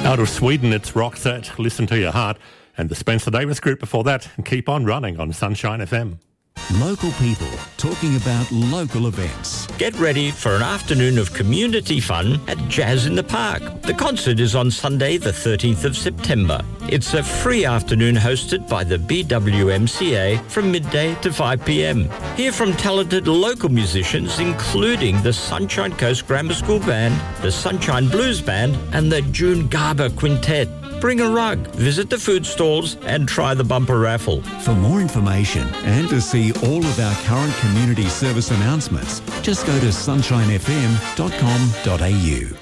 Out of Sweden, it's Roxette, Listen to Your Heart, and the Spencer Davis Group before that, Keep On Running on Sunshine FM. Local people talking about local events. Get ready for an afternoon of community fun at Jazz in the Park. The concert is on Sunday, the 13th of September. It's a free afternoon hosted by the BWMCA from midday to 5 p.m. Hear from talented local musicians, including the Sunshine Coast Grammar School Band, the Sunshine Blues Band, and the June Garber Quintet. Bring a rug, visit the food stalls, and try the bumper raffle. For more information and to see all of our current community service announcements, just go to sunshinefm.com.au.